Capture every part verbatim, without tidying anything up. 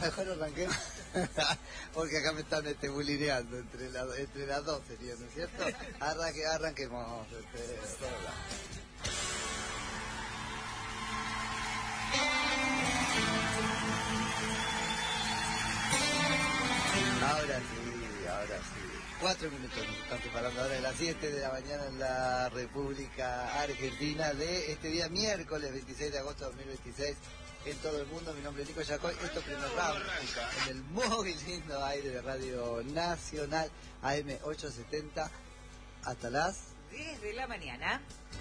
mejor arranquemos. Porque acá me están este, bulineando entre, la, entre las dos sería, ¿no es cierto? Arranque, arranquemos. Este, ahora sí, ahora sí. Cuatro minutos nos están preparando ahora de las siete de la mañana en la República Argentina de este día miércoles veintiséis de agosto de dos mil veintiséis en todo el mundo. Mi nombre es Nico Yacoy, esto es Primer Round en el muy lindo aire de Radio Nacional A M ochocientos setenta hasta las diez de la mañana.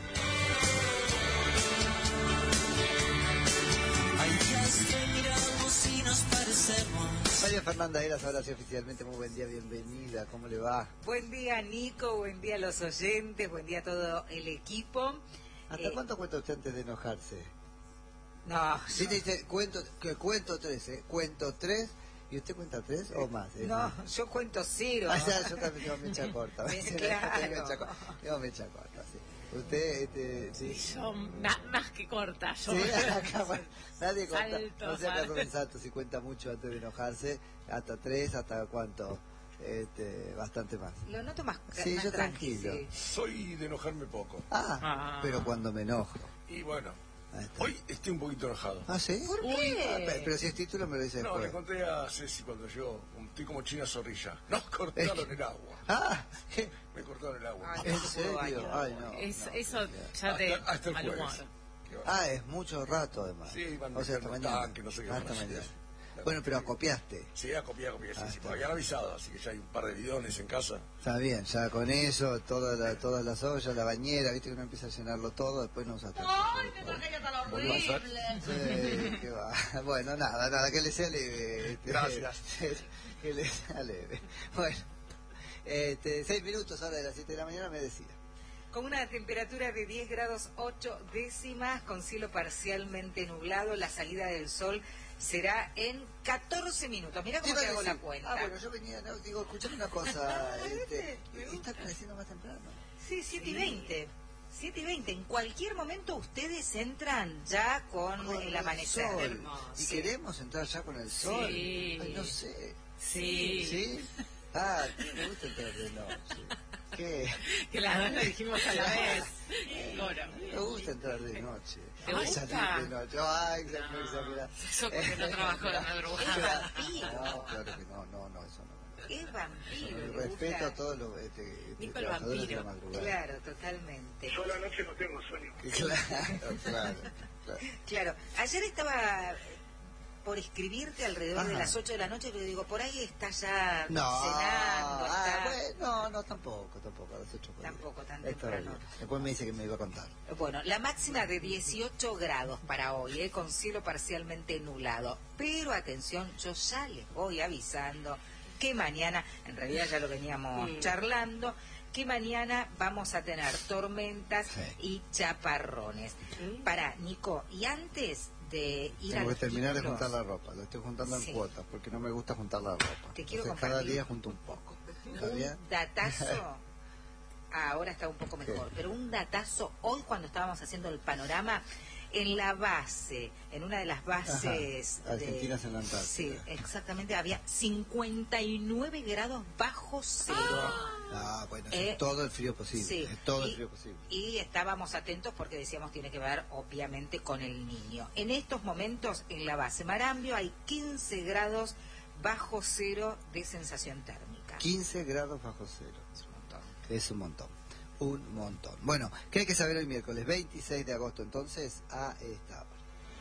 Hay días que miramos y nos parecemos. María Fernanda Eras, ahora sí oficialmente, muy buen día, bienvenida, ¿cómo le va? Buen día, Nico, buen día a los oyentes, buen día a todo el equipo. ¿Hasta eh, cuánto cuenta usted antes de enojarse? No, Sí, te dice, cuento, que cuento tres, ¿eh? Cuento tres, ¿y usted cuenta tres o más? ¿eh? no, yo cuento cero. Ah, ya, yo también tengo mecha corta. Sí, Tengo claro. mecha corta, tengo mecha corta, sí. Usted, este, sí. Yo na- más que corta, yo. Sí, acá, bueno, nadie corta. Salto, No sé acaso salto. un salto si cuenta mucho antes de enojarse, hasta tres, hasta cuánto, este, bastante más. Lo noto más, Sí, más yo tranqui, tranquilo. sí. Soy de enojarme poco. Ah, Ah. pero cuando me enojo. Y bueno, Ahí está. hoy estoy un poquito enojado. ¿Ah, sí? ¿Por Ah, qué? pe- pero si es título me lo dice No, le después. conté a Ceci cuando yo, estoy como China Zorrilla. Nos cortaron el agua. Ah, Me cortaron el agua. Ay, ¿en no te puedo serio? bañar. Ay, no. Es, no. eso ya te Hasta, hasta el mal jueves. humor. Que va. Ah, es mucho rato además. Sí, van o sea, hasta metiendo mañana. tanque, no sé qué Hasta van a hacer. mañana. Bueno, pero acopiaste. Sí, a copiar, a copiar, sí, Ah, sí, está me habían avisado, así que ya hay un par de bidones en casa. Está bien, ya con eso, toda la, todas las ollas, la bañera, viste que uno empieza a llenarlo todo, después no usa tanto. ¡Ay, qué tragedia tan horrible! Sí, qué va. Bueno, nada, nada, que le sea leve. este, Gracias. Que le sea leve. Bueno, este, seis minutos ahora de las siete de la mañana me decía. Con una temperatura de diez grados ocho décimas, con cielo parcialmente nublado, la salida del sol será en catorce minutos. Mirá cómo Iba te a hago la decir- cuenta. Ah, bueno, yo venía, no, digo, escuchame una cosa, este, está apareciendo más temprano. Sí, siete y veinte. siete y veinte. En cualquier momento ustedes entran ya con, Con el amanecer. sol. Hermoso. Y Sí. queremos entrar ya con el sol. Sí. Ay, no sé. Sí. ¿Sí? Ah, me gusta entrar de noche. ¿Qué? Que las dos lo dijimos a la vez. Coro. Me gusta entrar de noche. ¿Te Ay, gusta? salir de noche. Ay, exagerá, exagerá. Eso porque no trabajo de madrugada. Es vampiro. No, claro que no, no, no, eso no. Es vampiro. El le respeto gusta. a todos los este, este, Nico el trabajadores de la vampiro. madrugada. Claro, totalmente. Yo a la noche no tengo sueño. Claro, claro, claro. Claro, ayer estaba por escribirte alrededor Ajá. de las ocho de la noche, pero digo, por ahí está ya No, cenando, ah, está... bueno, no, no, tampoco, tampoco, a las ocho por ahí. Tampoco tan Está temprano. bien. Después me dice que me iba a contar. Bueno, la máxima de dieciocho grados para hoy, ¿eh? Con cielo parcialmente nublado. Pero atención, yo ya les voy avisando que mañana, en realidad ya lo veníamos Mm. charlando, que mañana vamos a tener tormentas Sí. y chaparrones. Mm. Para Nico, y antes de ir Tengo al que terminar de título, juntar la ropa, lo estoy juntando Sí. en cuotas, porque no me gusta juntar la ropa. Te quiero Entonces, cada compartir día junto un poco. ¿Está un bien? datazo. Ah, ahora está un poco mejor, ¿Qué? pero un datazo hoy cuando estábamos haciendo el panorama en la base, en una de las bases Ajá, Argentinas de... en la Antártida. Sí, exactamente, había cincuenta y nueve grados bajo cero. Ah, bueno, Eh, es todo el frío posible. sí, Es todo y- el frío posible. Y estábamos atentos porque decíamos tiene que ver obviamente con el niño. En estos momentos en la base Marambio hay quince grados bajo cero de sensación térmica. quince grados bajo cero. Es un montón. Es un montón. Un montón. Bueno, ¿qué hay que saber hoy miércoles veintiséis de agosto entonces a esta hora?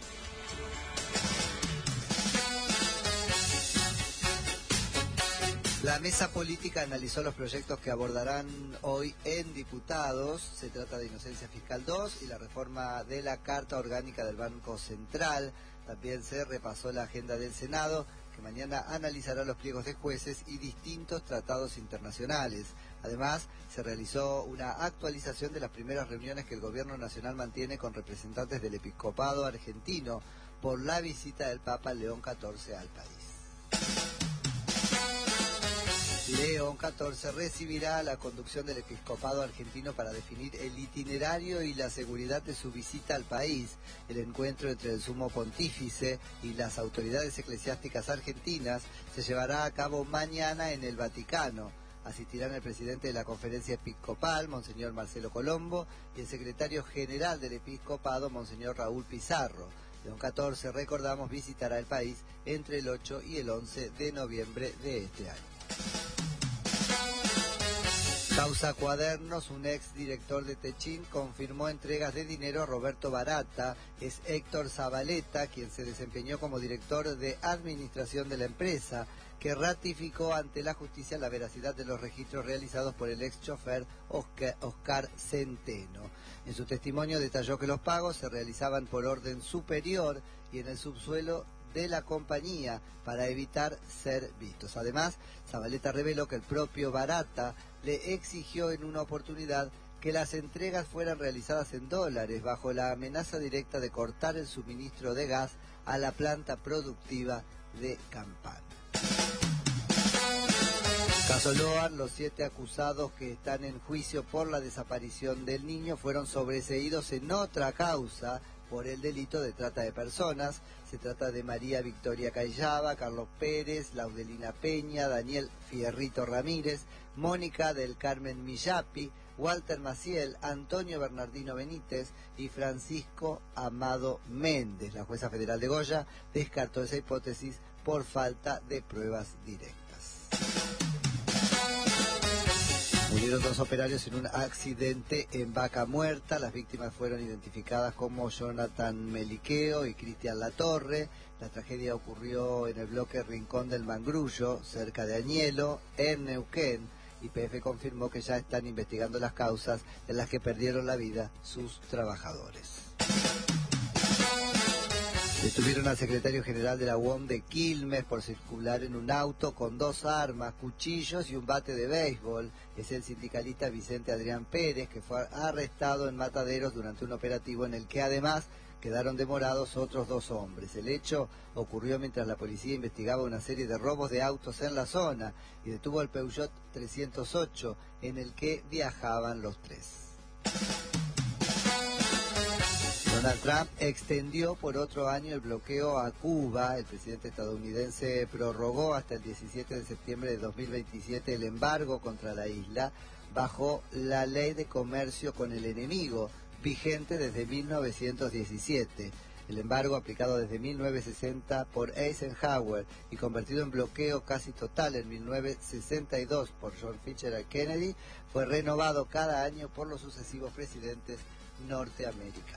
La mesa política analizó los proyectos que abordarán hoy en diputados. Se trata de Inocencia Fiscal dos y la reforma de la Carta Orgánica del Banco Central. También se repasó la agenda del Senado, que mañana analizará los pliegos de jueces y distintos tratados internacionales. Además, se realizó una actualización de las primeras reuniones que el Gobierno Nacional mantiene con representantes del Episcopado argentino por la visita del Papa León catorce al país. León catorce recibirá la conducción del episcopado argentino para definir el itinerario y la seguridad de su visita al país. El encuentro entre el sumo pontífice y las autoridades eclesiásticas argentinas se llevará a cabo mañana en el Vaticano. Asistirán el presidente de la conferencia episcopal, Monseñor Marcelo Colombo, y el secretario general del episcopado, Monseñor Raúl Pizarro. León catorce, recordamos, visitará el país entre el ocho y el once de noviembre de este año. Causa Cuadernos, un ex director de Techín, confirmó entregas de dinero a Roberto Barata. Es Héctor Zabaleta, quien se desempeñó como director de administración de la empresa, que ratificó ante la justicia la veracidad de los registros realizados por el ex chofer Oscar, Oscar Centeno. En su testimonio detalló que los pagos se realizaban por orden superior y en el subsuelo de la compañía para evitar ser vistos. Además, Zabaleta reveló que el propio Barata le exigió en una oportunidad que las entregas fueran realizadas en dólares bajo la amenaza directa de cortar el suministro de gas a la planta productiva de Campana. Caso Loan, los siete acusados que están en juicio por la desaparición del niño fueron sobreseídos en otra causa por el delito de trata de personas. Se trata de María Victoria Cayaba, Carlos Pérez, Laudelina Peña, Daniel Fierrito Ramírez, Mónica del Carmen Millapi, Walter Maciel, Antonio Bernardino Benítez y Francisco Amado Méndez. La jueza federal de Goya descartó esa hipótesis por falta de pruebas directas. Murieron dos operarios en un accidente en Vaca Muerta. Las víctimas fueron identificadas como Jonathan Meliqueo y Cristian Latorre. La tragedia ocurrió en el bloque Rincón del Mangrullo, cerca de Añelo, en Neuquén. Y P F confirmó que ya están investigando las causas en las que perdieron la vida sus trabajadores. Detuvieron al secretario general de la U O M de Quilmes por circular en un auto con dos armas, cuchillos y un bate de béisbol. Es el sindicalista Vicente Adrián Pérez, que fue arrestado en Mataderos durante un operativo en el que además quedaron demorados otros dos hombres. El hecho ocurrió mientras la policía investigaba una serie de robos de autos en la zona y detuvo el Peugeot trescientos ocho en el que viajaban los tres. Donald Trump extendió por otro año el bloqueo a Cuba. El presidente estadounidense prorrogó hasta el diecisiete de septiembre de dos mil veintisiete el embargo contra la isla bajo la ley de comercio con el enemigo, vigente desde mil novecientos diecisiete. El embargo, aplicado desde mil novecientos sesenta por Eisenhower y convertido en bloqueo casi total en mil novecientos sesenta y dos por John Fitzgerald Kennedy, fue renovado cada año por los sucesivos presidentes norteamericanos.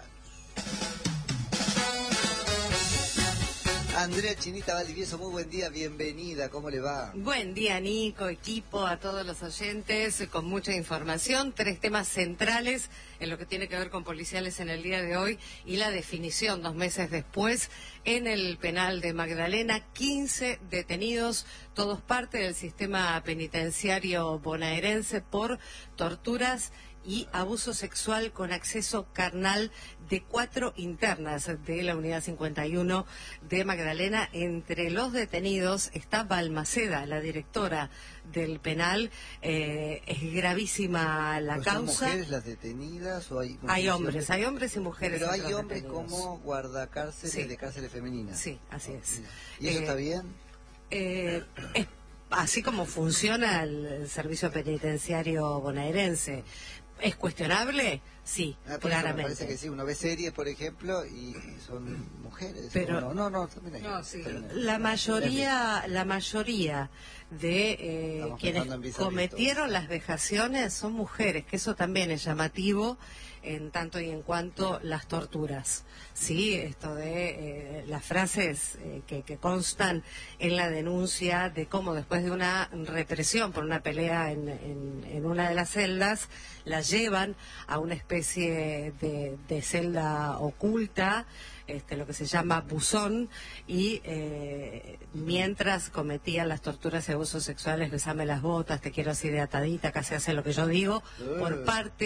Andrea Chinita Valdivieso, muy buen día, bienvenida, ¿cómo le va? Buen día, Nico, equipo, a todos los oyentes, con mucha información, tres temas centrales en lo que tiene que ver con policiales en el día de hoy y la definición dos meses después en el penal de Magdalena, quince detenidos, todos parte del sistema penitenciario bonaerense por torturas y abuso sexual con acceso carnal de cuatro internas de la unidad cincuenta y uno de Magdalena. Entre los detenidos está Balmaceda, la directora del penal. Eh, es gravísima la ¿Son causa. mujeres las detenidas o hay Hay hombres, hay hombres y mujeres. Pero hay entre los hombres detenidos. como guardacárceles Sí. de cárceles femeninas. Sí, así es. ¿Y eso Eh, está bien? Eh, es así como funciona el servicio penitenciario bonaerense. ¿Es cuestionable? Sí, Ah, por eso claramente. me parece que sí, uno ve series, por ejemplo, y son mujeres. Pero- ¿o no, no, no, también hay. No, sí. también hay. La mayoría, la mayoría de eh, Estamos quienes pensando en vis a vis cometieron todos. las vejaciones son mujeres, que eso también es llamativo en tanto y en cuanto las torturas. Sí, esto de eh, las frases eh, que, que constan en la denuncia de cómo después de una represión por una pelea en, en, en una de las celdas, la llevan a una especie de, de celda oculta, este, lo que se llama buzón, y eh, mientras cometían las torturas y abusos sexuales, besame las botas, te quiero así de atadita, casi hace lo que yo digo, por parte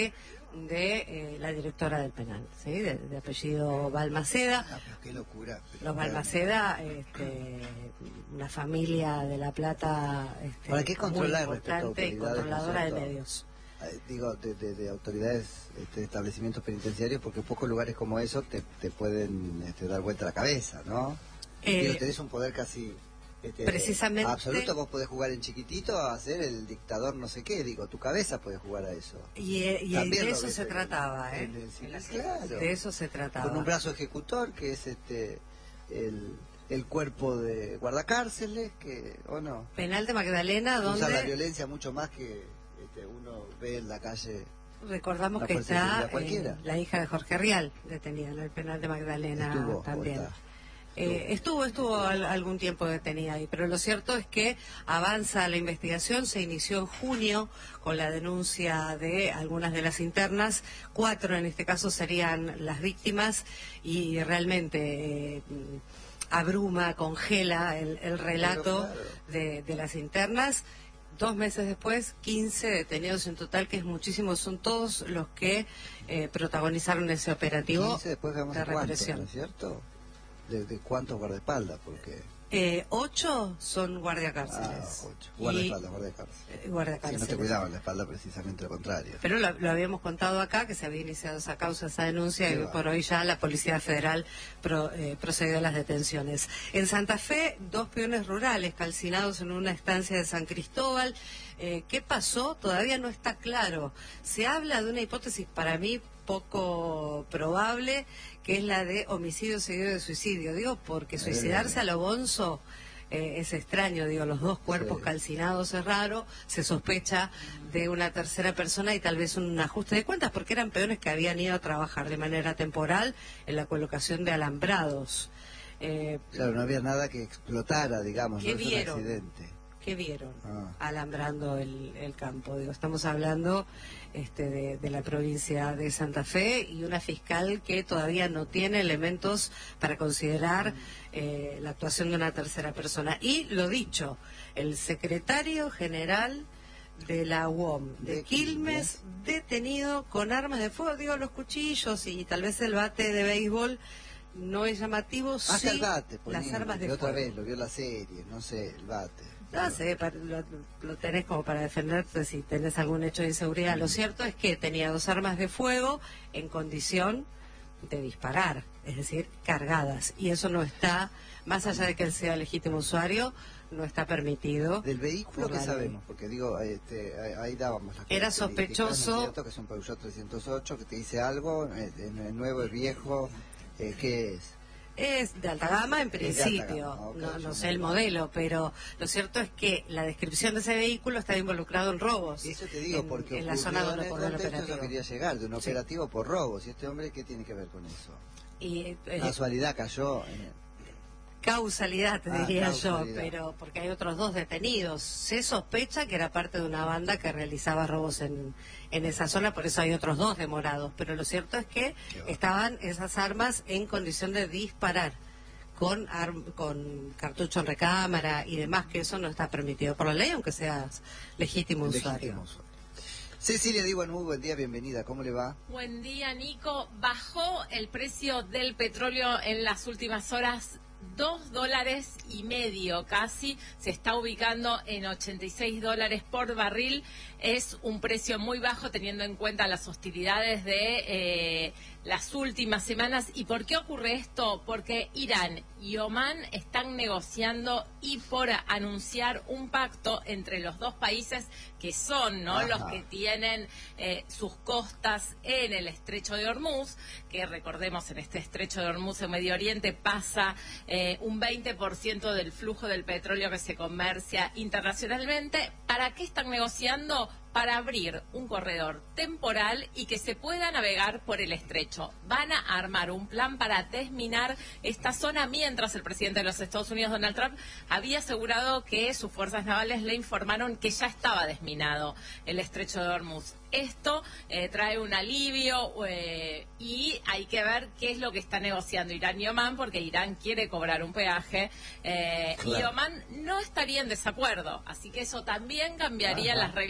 de eh, la directora del penal, ¿sí? de, de apellido Balmaceda. Ah, pero qué locura. Pero Los Balmaceda, este, una familia de La Plata este, ¿Para qué controlar muy respecto a importante y autoridades, controladora de ¿no es cierto? medios. Eh, digo, de, de, de autoridades, este, establecimientos penitenciarios, porque pocos lugares como eso te, te pueden este, dar vuelta la cabeza, ¿no? Eh, Digo, tenés un poder casi este, precisamente- absoluto. Vos podés jugar en chiquitito a ser el dictador no sé qué, digo, tu cabeza puede jugar a eso. Y, eh, y También de lo eso ves se en- trataba, ¿eh? en el cine, claro. De eso se trataba. Con un brazo ejecutor que es este el, el cuerpo de guardacárceles, que o no Penal de Magdalena, usa la donde violencia mucho más que este, uno ve en la calle. recordamos la que fuerza de está seguridad cualquiera. eh, la hija de Jorge Rial, detenida en el penal de Magdalena Estuvo, o también. está. Eh, estuvo, estuvo al- algún tiempo detenida ahí, pero lo cierto es que avanza la investigación, se inició en junio con la denuncia de algunas de las internas, cuatro en este caso serían las víctimas y realmente eh, abruma, congela el, el relato Pero, claro. de, de las internas. Dos meses después, quince detenidos en total, que es muchísimo, son todos los que eh, protagonizaron ese operativo quince después vemos de a cuántos, represión. ¿no es cierto? De, de cuántos guardaespaldas, porque Eh, ocho son ah, guardiacárceles. ocho. Y- Guardaespaldas, guardacárceles. eh, Que guardiacárceles. no te cuidaban la espalda, precisamente lo contrario. Pero lo, lo habíamos contado acá, que se había iniciado esa causa, esa denuncia, Qué y hoy va. por hoy ya la Policía Federal pro- eh, procedió a las detenciones. En Santa Fe, dos peones rurales calcinados en una estancia de San Cristóbal. Eh, ¿Qué pasó? Todavía no está claro. Se habla de una hipótesis para mí poco probable, que es la de homicidio seguido de suicidio. Digo, porque suicidarse a lo bonzo eh, es extraño, digo, los dos cuerpos Sí. calcinados es raro, se sospecha de una tercera persona y tal vez un ajuste de cuentas, porque eran peones que habían ido a trabajar de manera temporal en la colocación de alambrados. Eh, Claro, no había nada que explotara, digamos, ¿Qué no es un vieron? accidente. ¿Qué vieron Ah. alambrando el, el campo? Digo, estamos hablando este, de, de la provincia de Santa Fe y una fiscal que todavía no tiene elementos para considerar eh, la actuación de una tercera persona. Y lo dicho, el secretario general de la U O M de, De Quilmes, Quilmes. detenido con armas de fuego, digo, los cuchillos y tal vez el bate de béisbol no es llamativo, Hasta sí, el bate, las ponele, armas que de otra fuego. vez lo vio la serie, no sé, el bate. No sé, pa- lo, lo tenés como para defenderte si tenés algún hecho de inseguridad. Lo cierto es que tenía dos armas de fuego en condición de disparar, es decir, cargadas. Y eso no está, más allá de que él sea legítimo usuario, no está permitido. Del vehículo por que la sabemos, porque digo, este, ahí, ahí dábamos las Era características, ¿no es sospechoso. cierto? Que es un Peugeot trescientos ocho, que te dice algo, eh, es nuevo, es viejo, eh, ¿qué es? Es de alta gama en Es de alta principio, gama, ok, no, no sí, sé el muy modelo, pero lo cierto es que la descripción de ese vehículo está involucrado en robos. Eso te digo, en- porque en la ocurrió zona en donde el ocurrió el contexto, eso operativo. quería llegar, de un Sí. operativo por robos. ¿Y este hombre qué tiene que ver con eso? Y, eh, Casualidad cayó en... Causalidad, te Ah, diría causalidad. yo, pero porque hay otros dos detenidos. Se sospecha que era parte de una banda que realizaba robos en, en esa zona, por eso hay otros dos demorados. Pero lo cierto es que Qué va. estaban esas armas en condición de disparar con, arm- con cartucho en recámara y demás, que eso no está permitido por la ley, aunque seas legítimo usuario. legítimo usuario. Cecilia Digo, muy buen día, bienvenida, ¿cómo le va? Buen día, Nico. Bajó el precio del petróleo en las últimas horas. Dos dólares y medio casi, se está ubicando en ochenta y seis dólares por barril. Es un precio muy bajo teniendo en cuenta las hostilidades de eh, las últimas semanas. ¿Y por qué ocurre esto? Porque Irán y Omán están negociando y por anunciar un pacto entre los dos países que son no Ajá. los que tienen eh, sus costas en el estrecho de Hormuz, que recordemos en este estrecho de Hormuz en Medio Oriente pasa eh, un veinte por ciento del flujo del petróleo que se comercia internacionalmente. ¿Para qué están negociando? Para abrir un corredor temporal y que se pueda navegar por el estrecho. Van a armar un plan para desminar esta zona, mientras el presidente de los Estados Unidos, Donald Trump, había asegurado que sus fuerzas navales le informaron que ya estaba desminado el estrecho de Hormuz. Esto eh, trae un alivio eh, y hay que ver qué es lo que está negociando Irán y Omán, porque Irán quiere cobrar un peaje eh, y Claro. Omán no estaría en desacuerdo, así que eso también cambiaría Ajá. las reglas internacionales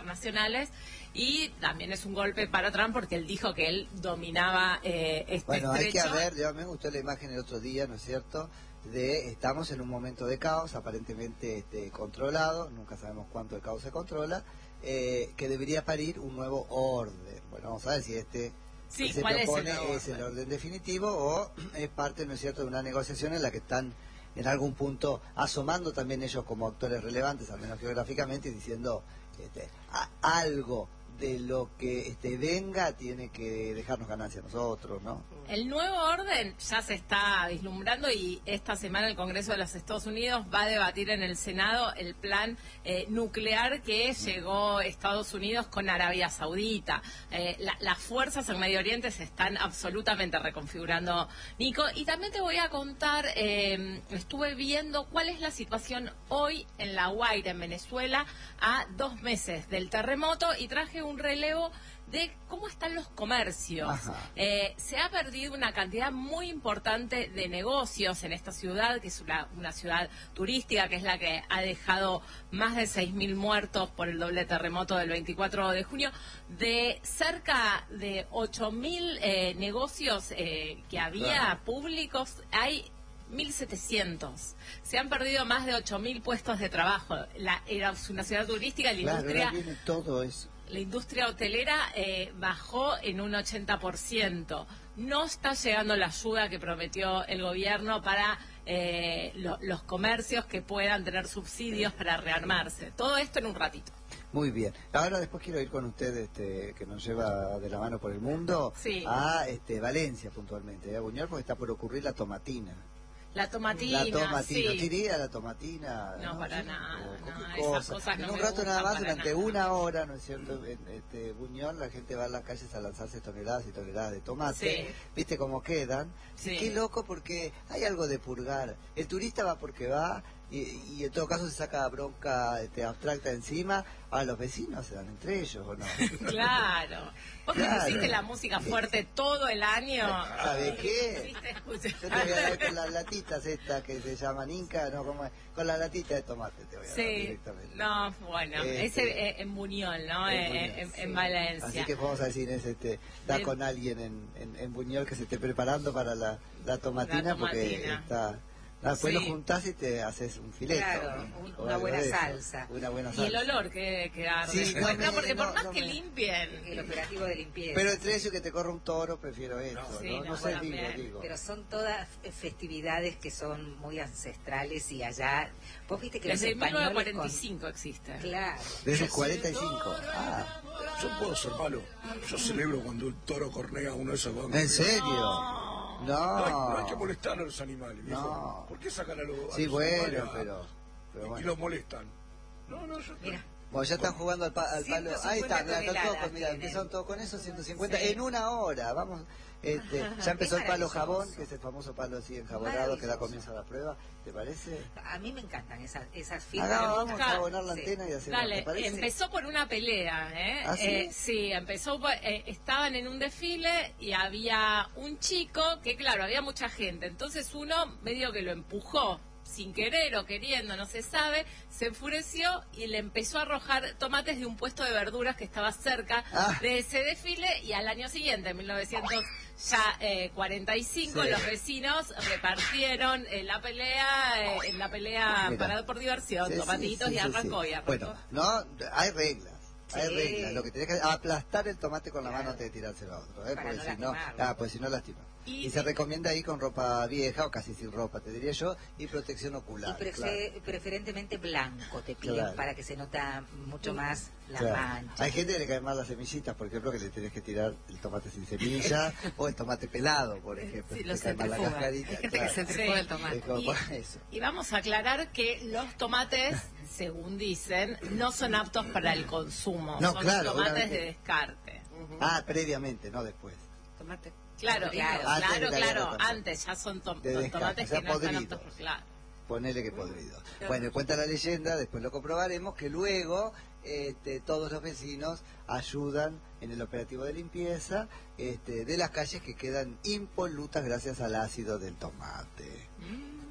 internacionales, y también es un golpe para Trump porque él dijo que él dominaba eh, este Bueno, estrecho. hay que ver, yo me gustó la imagen el otro día, ¿no es cierto?, de estamos en un momento de caos, aparentemente este, controlado, nunca sabemos cuánto el caos se controla, eh, que debería parir un nuevo orden. Bueno, vamos a ver si este Sí, que se ¿cuál propone es el, es el orden definitivo o es parte, ¿no es cierto?, de una negociación en la que están en algún punto asomando también ellos como actores relevantes, al menos geográficamente, y diciendo este, a, algo de lo que este, venga tiene que dejarnos ganancia a nosotros, ¿no? El nuevo orden ya se está vislumbrando, y esta semana el Congreso de los Estados Unidos va a debatir en el Senado el plan eh, nuclear que llegó Estados Unidos con Arabia Saudita. Eh, la, las fuerzas en Medio Oriente se están absolutamente reconfigurando, Nico. Y también te voy a contar, eh, estuve viendo cuál es la situación hoy en La Guaira, en Venezuela, a dos meses del terremoto, y traje un relevo de cómo están los comercios. Eh, se ha perdido una cantidad muy importante de negocios en esta ciudad, que es una, una ciudad turística, que es la que ha dejado más de seis mil muertos por el doble terremoto del veinticuatro de junio. De cerca de ocho mil eh, negocios eh, que había claro. públicos, hay mil setecientos. Se han perdido más de ocho mil puestos de trabajo. La, era una ciudad turística, la claro, industria... viene todo eso. La industria hotelera eh, bajó en un ochenta por ciento. No está llegando la ayuda que prometió el gobierno para eh, lo, los comercios que puedan tener subsidios para rearmarse. Todo esto en un ratito. Muy bien. Ahora después quiero ir con usted, este, que nos lleva de la mano por el mundo, sí. a este, Valencia puntualmente, a Buñuel, porque está por ocurrir la tomatina. La tomatina, La tomatina, sí. ¿no iría la tomatina? No, no para sí, nada, no, cosa. esas cosas no En un me rato nada más, durante nada. una hora, ¿no es cierto? En este Buñol la gente va a las calles a lanzarse toneladas y toneladas de tomate. Sí. ¿Viste cómo quedan? Sí. Qué loco, porque hay algo de purgar. El turista va porque va, y, y en todo caso se saca bronca este, abstracta encima. A los vecinos se dan entre ellos, ¿o no? Claro. ¿Vos Claro. que pusiste la música fuerte todo el año? ¿Sabes qué? Hiciste escuchar. Yo te voy a dar con las latitas estas que se llaman Inca, ¿no? ¿Cómo es? Con la latita de tomate te voy a dar Sí, directamente. no, bueno, Este, ese eh, en Buñol, ¿no? en Eh, Buñol, en, sí. en Valencia. Así que vamos a decir, es este, da De- con alguien en, en, en Buñol que se esté preparando para la, la tomatina, La porque tomatina. está... Después Sí. lo juntás y te haces un fileto. Claro, ¿no? un- O una algo buena de eso. salsa. Una buena Y salsa. el olor que, que arde. Sí, no Bueno, me- porque por no, más no que me- limpien. El operativo de limpieza. Pero entre eso y que te corra un toro, prefiero esto, ¿no? Sí, No, no, sé, también. digo, digo. Pero son todas eh, festividades que son muy ancestrales, y allá... Vos viste que Desde los españoles... mil novecientos cuarenta y cinco existe. con- Claro. Desde el cuarenta y cinco. Ah, Yo puedo ser malo. Yo celebro cuando el toro cornea uno de esos dos. ¿en serio? No hay, no hay No. que molestar a los animales, viejo. No. ¿Por qué sacan a los, a Sí, los bueno, animales a- pero... pero y bueno. los molestan? No, no, yo... Mira, Bueno, ya están jugando al, pa- al palo. ciento Ahí cincuenta está, mira, están todos, toneladas con- mira, tienen. empezaron todos con eso, ciento cincuenta Sí. en una hora. Vamos, este, ya empezó Qué el palo maravilloso. jabón, que es el famoso palo así enjabonado que da Maravilloso. comienzo a la prueba. ¿Te parece? a mí me encantan esas, esas fiestas. Acá Me vamos gusta- a abonar la Sí. antena y hacemos. Dale, ¿Te parece? empezó por una pelea, ¿eh? ¿Ah, sí? Eh, sí, empezó, por- eh, estaban en un desfile y había un chico que, claro, había mucha gente. Entonces uno medio que lo empujó, sin querer o queriendo, no se sabe, se enfureció y le empezó a arrojar tomates de un puesto de verduras que estaba cerca Ah. de ese desfile, y al año siguiente, en mil novecientos cuarenta y cinco, Sí. los vecinos repartieron en la pelea, eh, en la pelea Mira. para por diversión, Sí, sí, tomatitos sí, y sí, arrancó sí. y arrancó. Bueno, no, hay reglas. Hay Sí. reglas. Lo que tenés que hacer es aplastar el tomate con la Claro. mano antes de tirárselo a otro, ¿eh? Para Porque no si no, lastimarlo. ah, pues si no lastima. Y- Y, se recomienda ir con ropa vieja o casi sin ropa, te diría yo, y protección Y ocular. prefe- claro. preferentemente blanco te piden, Claro. para que se nota mucho más la Claro. mancha. Hay gente que le caen mal las semillitas, por ejemplo, que le tenés que tirar el tomate sin semilla o el tomate pelado, por ejemplo. Sí, que los te cae mal la centrifuga. cascarita, Hay gente claro. que centrifuga Sí. el tomate. Es como Y- por eso. Y vamos a aclarar que los tomates, según dicen, no son aptos para el consumo. No, son claro, tomates obviamente. de descarte. Ah, previamente, no después. Tomate. Claro, Claro. claro, Antes de claro, que haya claro, tomate. antes ya son, to- De son descarte, tomates o sea, que no están podridos. aptos, claro. Ponele que podrido. Bueno, cuenta la leyenda, después lo comprobaremos, que luego este, todos los vecinos ayudan en el operativo de limpieza este, de las calles que quedan impolutas gracias al ácido del tomate.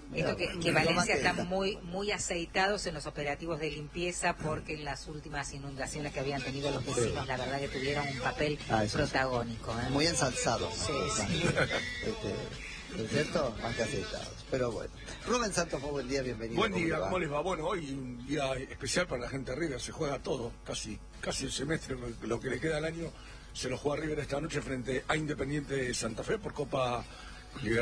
Esto que, que Valencia está muy muy aceitados en los operativos de limpieza porque en las últimas inundaciones que habían tenido los vecinos, sí, la verdad que tuvieron un papel ah, protagónico. ¿eh? Muy ensalzados. Sí, sí. Este, ¿no es cierto? Más que aceitados. Pero bueno. Rubén Santos, buen día, bienvenido. Buen día, ¿cómo les va? Bueno, hoy un día especial para la gente de River, se juega todo, casi casi el semestre, lo que le queda al año, se lo juega River esta noche frente a Independiente de Santa Fe por Copa Libertadores.